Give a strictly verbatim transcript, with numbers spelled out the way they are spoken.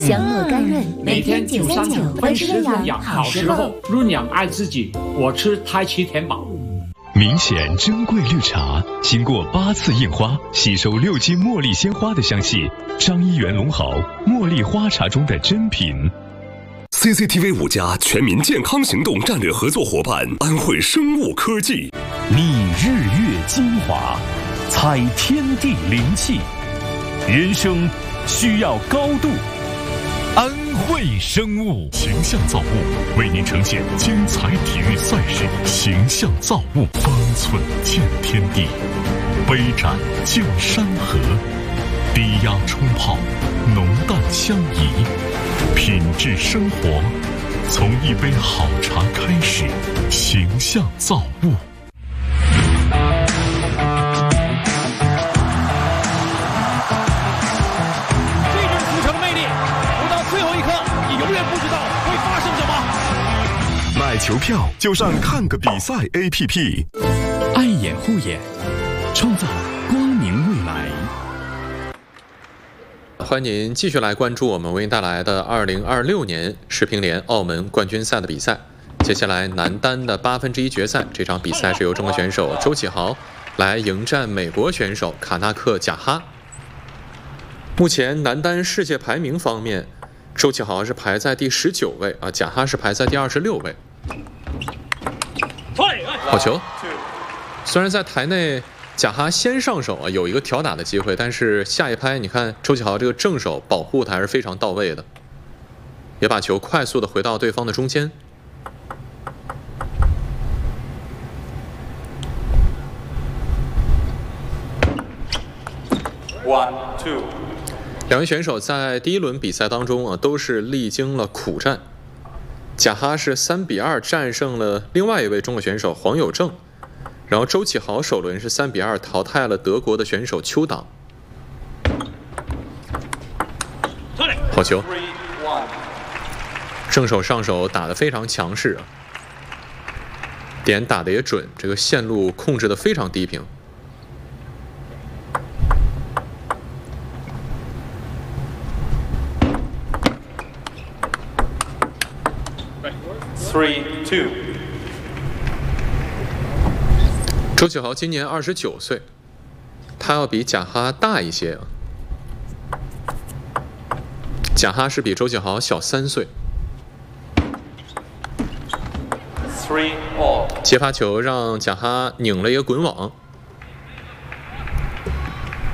香糯甘润， 每天九三九，分吃润养好时候，润养爱自己。我吃太七天宝。 明显珍贵绿茶，经过八次印花，吸收六斤茉莉鲜花的香气。张一元龙豪茉莉花茶中的珍品。 C C T V 五加全民健康行动战略合作伙伴安徽生物科技。 觅日月精华，采天地灵气，人生需要高度。安徽生物形象造物为您呈现精彩体育赛事，形象造物，方寸见天地，杯盏见山河，低压冲泡，浓淡相宜，品质生活，从一杯好茶开始，形象造物。 买球票就上看个比赛 A P P， 爱眼护眼，创造光明未来。 欢迎您继续来关注我们为您带来的二零二六年世乒联澳门冠军赛的比赛。接下来男单的八分之一决赛，这场比赛是由中国选手周启豪来迎战美国选手卡纳克贾哈。目前男单世界排名方面，周启豪是排在第十九位啊，贾哈是排在第二十六位。好球！虽然在台内贾哈先上手啊，有一个挑打的机会，但是下一拍你看周启豪这个正手保护的还是非常到位的，也把球快速的回到对方的中间。 One, two。 两位选手在第一轮比赛当中啊，都是历经了苦战。贾哈是三比二战胜了另外一位中国选手黄有正，然后周启豪首轮是三比二淘汰了德国的选手邱党。好球！正手上手打得非常强势啊，点打得也准，这个线路控制得非常低平。 Three, two。 周启豪今年二十九岁，他要比贾哈大一些啊。贾哈是比周启豪小三岁。 Three all。 接发球让贾哈拧了一个滚网。